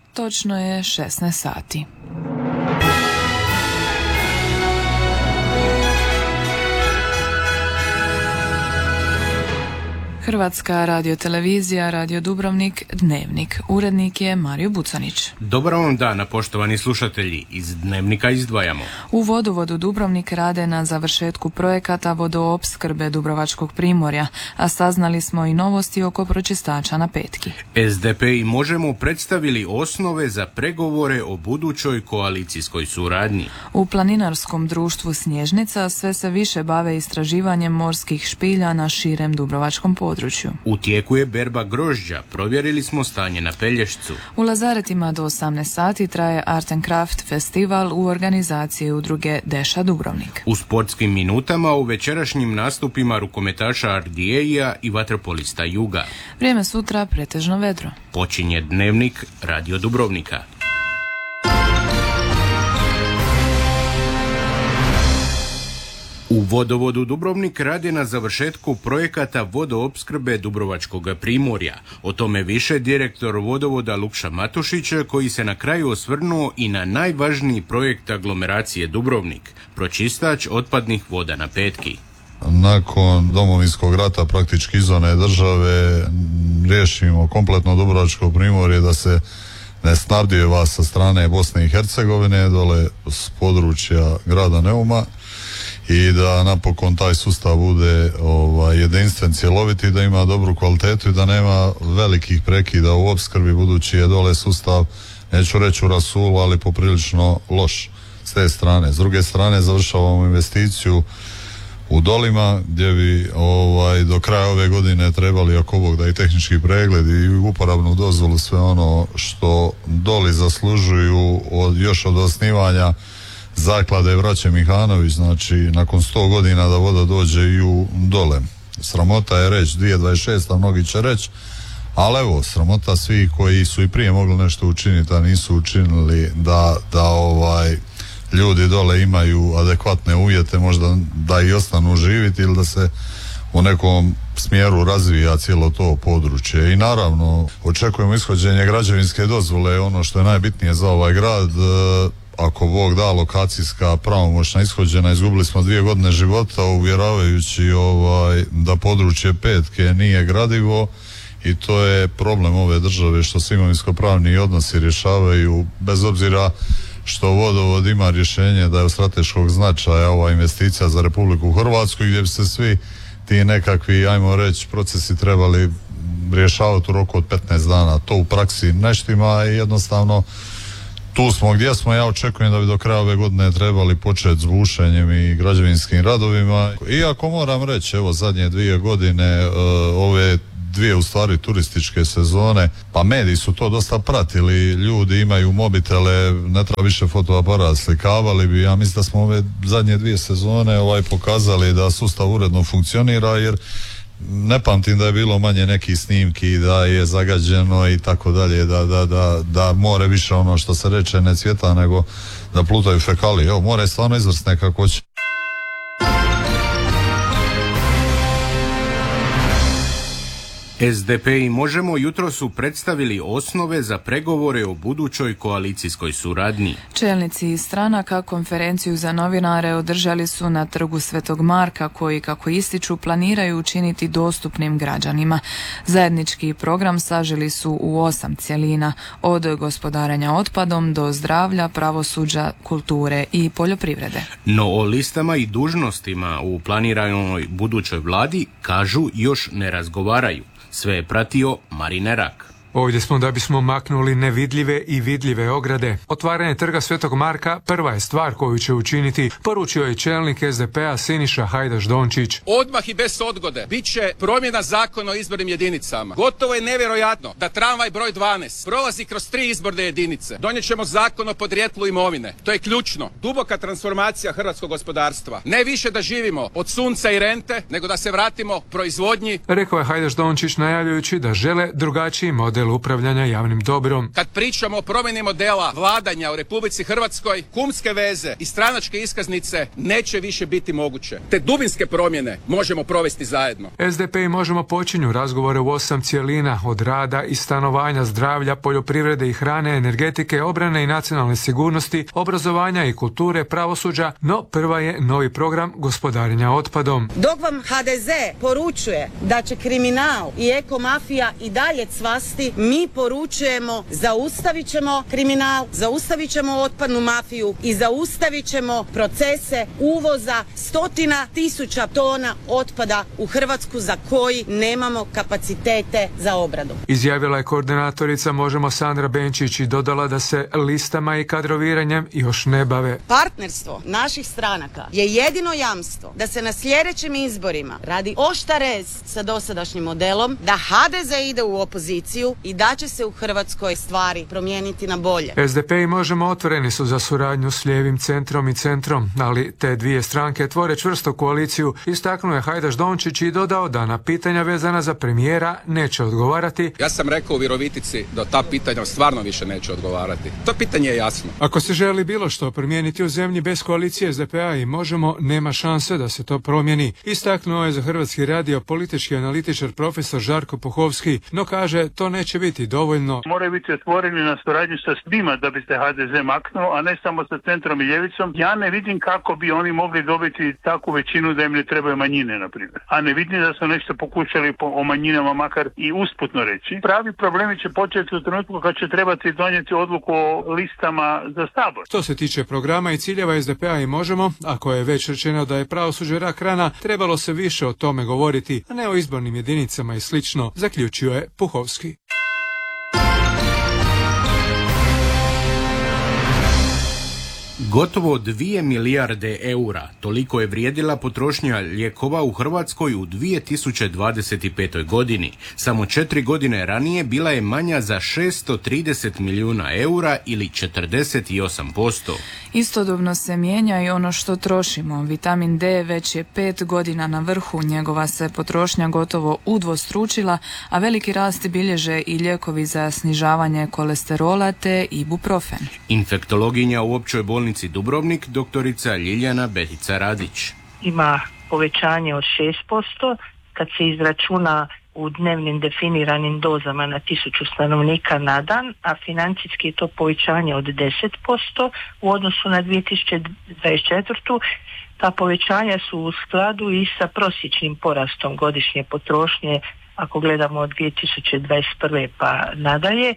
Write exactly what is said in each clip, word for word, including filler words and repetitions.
Točno je šesnaest sati. Hrvatska radiotelevizija, Radio Dubrovnik, Dnevnik. Urednik je Mario Bucanić. Dobar vam dan, poštovani slušatelji. Iz Dnevnika izdvajamo. U vodovodu Dubrovnik rade na završetku projekata vodoopskrbe Dubrovačkog primorja, a saznali smo i novosti oko pročistača na Petki. S D P i Možemo predstavili osnove za pregovore o budućoj koalicijskoj suradnji. U planinarskom društvu Snježnica sve se više bave istraživanjem morskih špilja na širem dubrovačkom području. U tijeku je berba grožđa, provjerili smo stanje na Pelješcu. U Lazaretima do osamnaest sati traje Art and Craft festival u organizaciji udruge Deša Dubrovnik. U sportskim minutama u večerašnjim nastupima rukometaša Ardijeja i vaterpolista Juga. Vrijeme sutra pretežno vedro. Počinje Dnevnik Radio Dubrovnika. U vodovodu Dubrovnik radi na završetku projekata vodoopskrbe Dubrovačkog primorja. O tome više direktor vodovoda Lukša Matušić, koji se na kraju osvrnuo i na najvažniji projekt aglomeracije Dubrovnik, pročistač otpadnih voda na Petki. Nakon Domovinskog rata praktički iz one države riješimo kompletno Dubrovačko primorje da se ne snabdijeva sa strane Bosne i Hercegovine, dole s područja grada Neuma, i da napokon taj sustav bude ovaj, jedinstven, cjelovit i da ima dobru kvalitetu i da nema velikih prekida u opskrbi, budući je dole sustav, neću reći u rasulu, ali poprilično loš s te strane. S druge strane završavamo investiciju u Dolima, gdje bi ovaj, do kraja ove godine trebali, ako Bog da, i tehnički pregled i uporabnu dozvolu, sve ono što Doli zaslužuju od, još od osnivanja zaklade Vraće Mihanović, znači nakon sto godina da voda dođe i u Dole. Sramota je reći dvije tisuće dvadeset šesta, mnogi će reći, ali evo, sramota svi koji su i prije mogli nešto učiniti, a nisu učinili da, da ovaj ljudi dole imaju adekvatne uvjete, možda da i ostanu živjeti ili da se u nekom smjeru razvija cijelo to područje. I naravno očekujemo ishođenje građevinske dozvole, ono što je najbitnije za ovaj grad. Ako Bog da, lokacijska pravomoćna ishođena, izgubili smo dvije godine života uvjeravajući ovaj, da područje Petke nije gradivo, i to je problem ove države što se imovinsko-pravni odnosi rješavaju bez obzira što vodovod ima rješenje da je od strateškog značaja ova investicija za Republiku Hrvatsku, gdje bi se svi ti nekakvi, ajmo reći, procesi trebali rješavati u roku od petnaest dana. To u praksi ne štima i jednostavno tu smo gdje smo. Ja očekujem da bi do kraja ove godine trebali početi s bušenjem i građevinskim radovima. Iako moram reći, evo zadnje dvije godine, uh, ove dvije u stvari turističke sezone, pa mediji su to dosta pratili, ljudi imaju mobitele, ne treba više fotoaparat, slikavali bi. Ja mislim da smo ove zadnje dvije sezone ovaj pokazali da sustav uredno funkcionira, jer ne pamtim da je bilo manje nekih snimki, da je zagađeno i tako dalje, da, da, da, da more više, ono što se reče, ne cvjeta, nego da plutaju fekalije. Evo, more je stvarno izvrsne kako će. S D P i Možemo jutro su predstavili osnove za pregovore o budućoj koalicijskoj suradnji. Čelnici stranaka konferenciju za novinare održali su na trgu Svetog Marka, koji, kako ističu, planiraju učiniti dostupnim građanima. Zajednički program saželi su u osam cjelina, od gospodarenja otpadom do zdravlja, pravosuđa, kulture i poljoprivrede. No o listama i dužnostima u planiranoj budućoj vladi, kažu, još ne razgovaraju. Sve je pratio Marine Rak. Ovdje smo da bismo maknuli nevidljive i vidljive ograde. Otvaranje trga Svetog Marka prva je stvar koju će učiniti, poručio je čelnik S D P-a Siniša Hajdaš Dončić. Odmah i bez odgode bit će promjena zakona o izbornim jedinicama. Gotovo je nevjerojatno da tramvaj broj dvanaest prolazi kroz tri izborne jedinice. Donijet ćemo zakon o podrijetlu imovine. To je ključno. Duboka transformacija hrvatskog gospodarstva. Ne više da živimo od sunca i rente, nego da se vratimo proizvodnji. Rekao je Hajdaš Dončić najavljujući da žele drugačiji model model upravljanja javnim dobrom. Kad pričamo o promjeni modela vladanja u Republici Hrvatskoj, kumske veze i stranačke iskaznice neće više biti moguće. Te dubinske promjene možemo provesti zajedno. S D P i Možemo počinju razgovore u osam cjelina, od rada i stanovanja, zdravlja, poljoprivrede i hrane, energetike, obrane i nacionalne sigurnosti, obrazovanja i kulture, pravosuđa, no prva je novi program gospodarenja otpadom. Dok vam H D Z poručuje da će kriminal i ekomafija i dalje cvasti, mi poručujemo zaustavit ćemo kriminal, zaustavit ćemo otpadnu mafiju i zaustavit ćemo procese uvoza stotina tisuća tona otpada u Hrvatsku za koji nemamo kapacitete za obradu. Izjavila je koordinatorica Možemo Sandra Benčić i dodala da se listama i kadroviranjem još ne bave. Partnerstvo naših stranaka je jedino jamstvo da se na sljedećim izborima radi oštarez sa dosadašnjim modelom, da H D Z ide u opoziciju i da će se u Hrvatskoj stvari promijeniti na bolje. S D P i Možemo otvoreni su za suradnju s lijevim centrom i centrom, ali te dvije stranke tvore čvrstu koaliciju, istaknuo je Hajdaš Dončić i dodao da na pitanja vezana za premijera neće odgovarati. Ja sam rekao u Virovitici da ta pitanja stvarno više neće odgovarati. To pitanje je jasno. Ako se želi bilo što promijeniti u zemlji bez koalicije S D P a i Možemo, nema šanse da se to promijeni. Istaknuo je za Hrvatski radio politički analitičar profesor Žarko Puhovski, no kaže to neće biti dovoljno. Moraju biti otvoreni na suradnju sa svima da bi se H D Z maknuo, a ne samo sa centrom i ljevicom. Ja ne vidim kako bi oni mogli dobiti takvu većinu da im ne trebaju manjine, na primjer. A ne vidim da su nešto pokušali po, o manjinama makar i usputno reći. Pravi problemi će početi u trenutku kad će trebati donijeti odluku o listama za Sabor. Što se tiče programa i ciljeva S D P a i Možemo, ako je već rečeno da je pravosuđe rak rana, trebalo se više o tome govoriti, a ne o izbornim jedinicama i slično, zaključio je Puhovski. Gotovo dvije milijarde eura, toliko je vrijedila potrošnja lijekova u Hrvatskoj u dvije tisuće dvadeset petoj godini. Samo četiri godine ranije bila je manja za šesto trideset milijuna eura ili četrdeset osam posto. Istodobno se mijenja i ono što trošimo. Vitamin D već je pet godina na vrhu, njegova se potrošnja gotovo udvostručila, a veliki rast bilježe i lijekovi za snižavanje kolesterola te ibuprofen. Infektologinja u općoj bolnici Dubrovnik, doktorica Ljiljana Betica Radić. Ima povećanje od šest posto kad se izračuna u dnevnim definiranim dozama na tisuću stanovnika na dan, a financijski je to povećanje od deset posto u odnosu na dvije tisuće dvadeset četvrtu. Ta povećanja su u skladu i sa prosječnim porastom godišnje potrošnje ako gledamo od dvije tisuće dvadeset prve pa nadalje.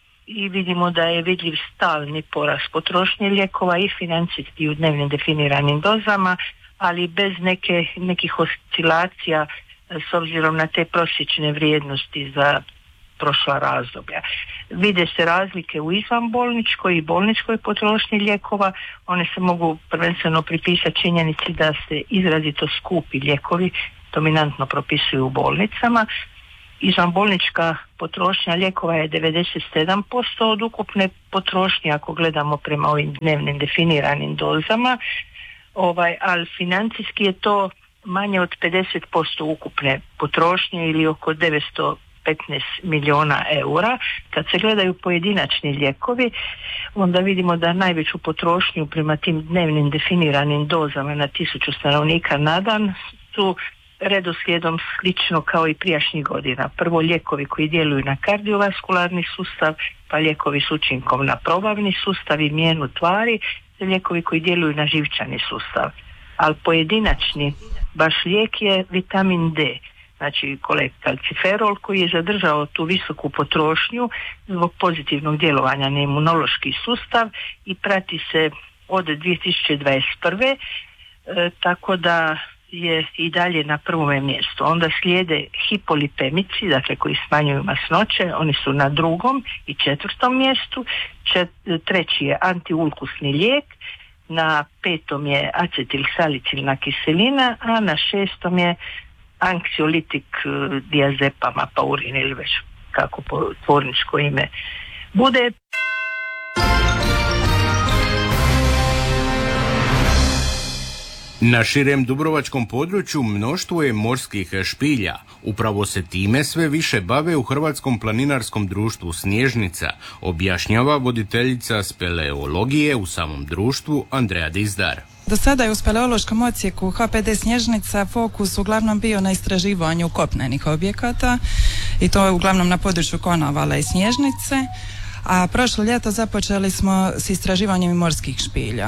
I vidimo da je vidljiv stalni porast potrošnje lijekova i financijski u dnevnim definiranim dozama, ali bez neke, nekih oscilacija s obzirom na te prosječne vrijednosti za prošla razdoblja. Vide se razlike u izvanbolničkoj i bolničkoj potrošnji lijekova. One se mogu prvenstveno pripisati činjenici da se izrazito skupi lijekovi dominantno propisuju u bolnicama. Izvanbolnička potrošnja lijekova je devedeset sedam posto od ukupne potrošnje ako gledamo prema ovim dnevnim definiranim dozama, ovaj, ali financijski je to manje od pedeset posto ukupne potrošnje ili oko devetsto petnaest milijuna eura. Kad se gledaju pojedinačni lijekovi, onda vidimo da najveću potrošnju prema tim dnevnim definiranim dozama na tisuću stanovnika na dan su redoslijedom slično kao i prijašnjih godina. Prvo lijekovi koji djeluju na kardiovaskularni sustav, pa lijekovi s učinkom na probavni sustav i mijenu tvari, te lijekovi koji djeluju na živčani sustav. Ali pojedinačni baš lijek je vitamin D, znači kolekalciferol, koji je zadržao tu visoku potrošnju zbog pozitivnog djelovanja na imunološki sustav i prati se od dvije tisuće dvadeset prve. E, tako da je i dalje na prvome mjestu. Onda slijede hipolipemici, dakle koji smanjuju masnoće, oni su na drugom i četvrtom mjestu. Čet, treći je antiulkusni lijek, na petom je acetilsalicilna kiselina, a na šestom je anksiolitik diazepama paurin ili već kako po tvorničko ime bude. Na širem dubrovačkom području mnoštvo je morskih špilja. Upravo se time sve više bave u Hrvatskom planinarskom društvu Snježnica, objašnjava voditeljica speleologije u samom društvu Andreja Dizdar. Do sada je u speleološkom odsjeku H P D Snježnica fokus uglavnom bio na istraživanju kopnenih objekata i to je uglavnom na području Konavala i Snježnice, a prošlo ljeto započeli smo s istraživanjem i morskih špilja.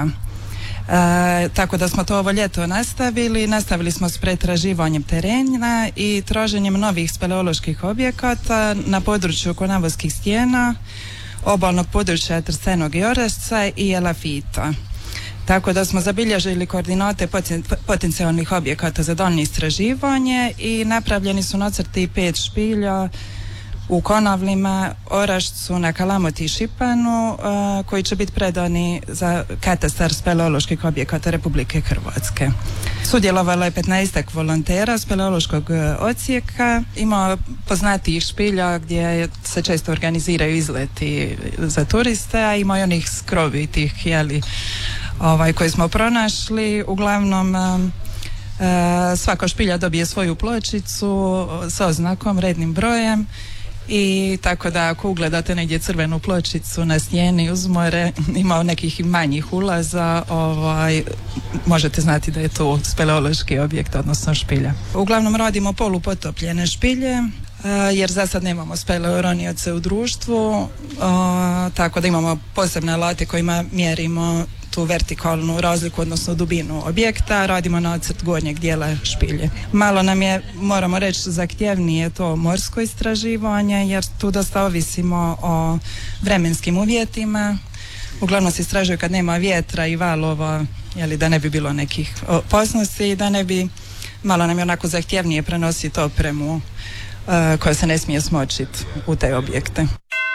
E, tako da smo to ovo ljeto nastavili, nastavili smo s pretraživanjem terena i traženjem novih speleoloških objekata na području Konavolskih stijena, obalnog područja Trstenog i Orešca i Elafita. Tako da smo zabilježili koordinate potencijalnih objekata za daljnje istraživanje i napravljeni su nacrti pet špilja u Konavlima, Orašcu, na Kalamoti i Šipanu, uh, koji će biti predani za katastar speleoloških objekata Republike Hrvatske. Sudjelovalo je petnaestak volontera speleološkog odsjeka, ima poznatijih špilja gdje se često organiziraju izleti za turiste, a ima i onih skrovitih, jeli, ovaj, koje smo pronašli. Uglavnom um, uh, svaka špilja dobije svoju pločicu sa oznakom, rednim brojem, i tako da ako ugledate negdje crvenu pločicu na stijeni uz more, ima nekih manjih ulaza, ovaj, možete znati da je to speleološki objekt, odnosno špilja. Uglavnom radimo polupotopljene špilje, jer za sad nemamo speleoronioce u društvu, tako da imamo posebne alate kojima mjerimo tu vertikalnu razliku, odnosno dubinu objekta, radimo nacrt gornjeg dijela špilje. Malo nam je, moramo reći, zahtjevnije to morsko istraživanje, jer tu dosta ovisimo o vremenskim uvjetima. Uglavnom se istražuje kad nema vjetra i valova, jeli, da ne bi bilo nekih opasnosti i da ne bi, malo nam je onako zahtjevnije prenositi opremu uh, koja se ne smije smočiti u te objekte.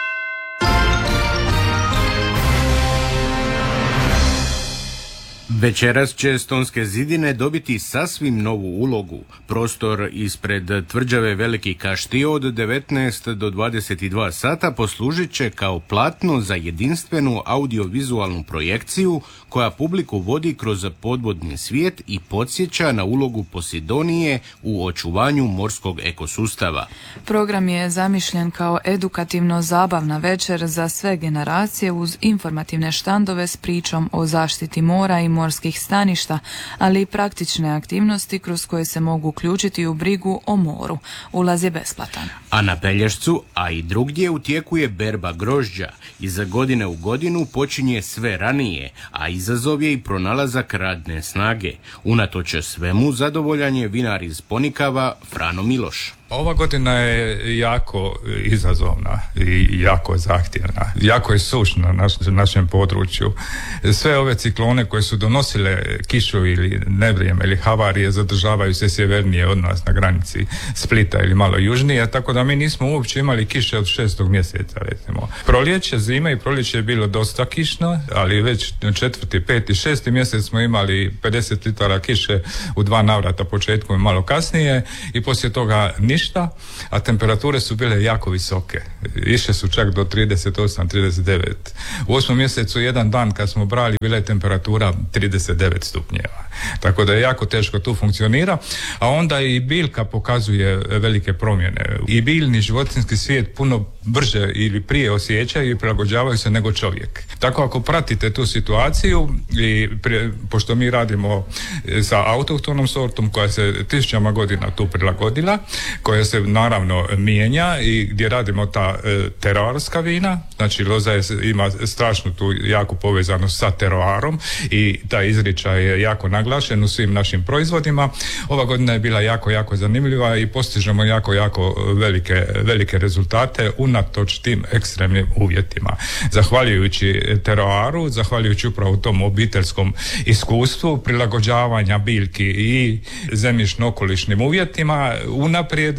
Večeras će Stonske zidine dobiti sasvim novu ulogu. Prostor ispred tvrđave Veliki Kaštio od devetnaest do dvadeset dva sata poslužit će kao platno za jedinstvenu audiovizualnu projekciju koja publiku vodi kroz podvodni svijet i podsjeća na ulogu Posidonije u očuvanju morskog ekosustava. Program je zamišljen kao edukativno-zabavna večer za sve generacije uz informativne štandove s pričom o zaštiti mora i morskih staništa, ali i praktične aktivnosti kroz koje se mogu uključiti u brigu o moru. Ulaz je besplatan. A na Pelješcu, a i drugdje, u tijeku je berba grožđa. Iz godine u godinu počinje sve ranije, a izazov je i pronalazak radne snage. Unatoč svemu zadovoljan je vinar iz Ponikava Frano Miloš. Ova godina je jako izazovna i jako zahtjevna. Jako je sušna na naš, našem području. Sve ove ciklone koje su donosile kišu ili nevrijeme ili havarije zadržavaju se sjevernije od nas na granici Splita ili malo južnije, tako da mi nismo uopće imali kiše od šestog mjeseca, recimo. Proljeće, zima i proljeće je bilo dosta kišno, ali već četvrti, peti, šesti mjesec smo imali pedeset litara kiše u dva navrata, početkom i malo kasnije, i poslije toga ništa. A temperature su bile jako visoke. Išle su čak do trideset osam trideset devet. U osmom mjesecu jedan dan kad smo brali bila je temperatura trideset devet stupnjeva. Tako da je jako teško tu funkcionira, a onda i biljka pokazuje velike promjene. I biljni životinjski svijet puno brže ili prije osjećaju i prilagođavaju se nego čovjek. Tako ako pratite tu situaciju i prije, pošto mi radimo sa autohtonom sortom koja se tisućama godina tu prilagodila, koja se naravno mijenja i gdje radimo ta e, teroarska vina, znači loza je, ima strašnu tu jako povezano sa teroarom i taj izričaj je jako naglašen u svim našim proizvodima. Ova godina je bila jako, jako zanimljiva i postižemo jako, jako velike, velike rezultate unatoč tim ekstremnim uvjetima. Zahvaljujući teroaru, zahvaljujući upravo tom obiteljskom iskustvu prilagođavanja biljki i zemljišno-okolišnim uvjetima, unaprijed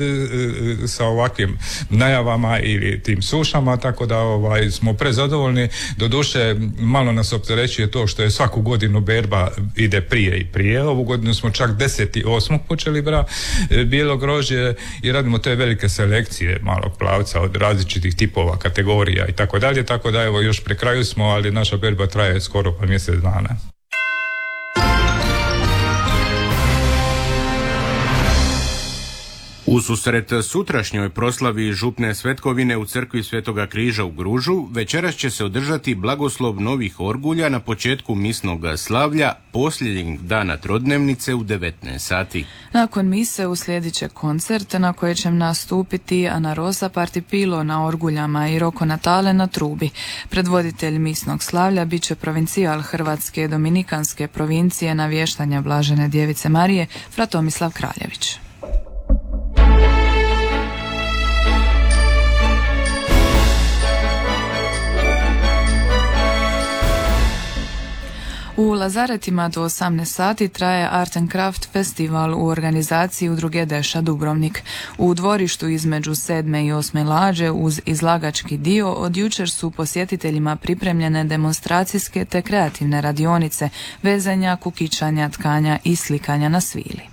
sa ovakvim najavama ili tim sušama, tako da ovaj, smo prezadovoljni. Doduše, malo nas opterećuje to što je svaku godinu berba ide prije i prije. Ovu godinu smo čak deset osmog počeli bra bijelo grožđe i radimo te velike selekcije malog plavca od različitih tipova, kategorija i tako dalje, tako da evo još pri kraju smo, ali naša berba traje skoro pa mjesec dana. U susret sutrašnjoj proslavi župne svetkovine u crkvi Svetoga križa u Gružu, večeras će se održati blagoslov novih orgulja na početku misnog slavlja posljednjeg dana trodnevnice u devetnaest sati. Nakon mise uslijedit će koncert na koje će nastupiti Ana Rosa Partipilo na orguljama i Roko Natale na trubi. Predvoditelj misnog slavlja bit će provincijal Hrvatske dominikanske provincije navještanja Blažene Djevice Marije, fra Tomislav Kraljević. U Lazaretima do osamnaest sati traje Art and Craft festival u organizaciji Udruge Deša Dubrovnik. U dvorištu između sedme i osme lađe uz izlagački dio od jučer su posjetiteljima pripremljene demonstracijske te kreativne radionice, vezanja, kukičanja, tkanja i slikanja na svili.